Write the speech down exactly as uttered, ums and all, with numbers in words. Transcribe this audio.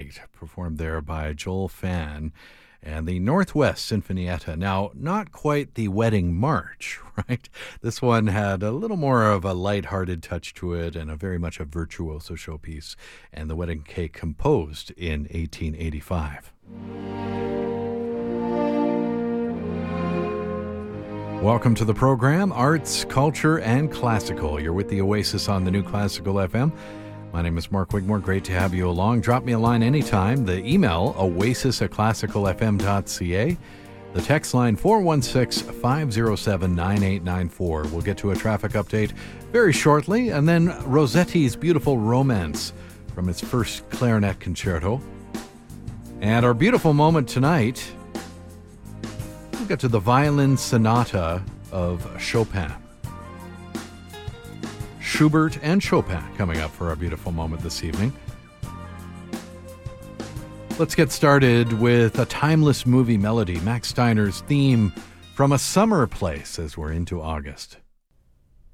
Night, performed there by Joel Fan and the Northwest Sinfonietta. Now, not quite the wedding march, right? This one had a little more of a lighthearted touch to it and a very much a virtuoso showpiece, and the wedding cake composed in eighteen eighty-five. Welcome to the program, Arts, Culture, and Classical. You're with the Oasis on the New Classical F M. My name is Mark Wigmore. Great to have you along. Drop me a line anytime. The email, oasis at classical f m dot c a. The text line, four one six, five zero seven, nine eight nine four. We'll get to a traffic update very shortly, and then Rossetti's beautiful Romance from its first clarinet concerto. And our beautiful moment tonight, we'll get to the Violin Sonata of Chopin. Schubert and Chopin coming up for our beautiful moment this evening. Let's get started with a timeless movie melody, Max Steiner's theme from A Summer Place, as we're into August.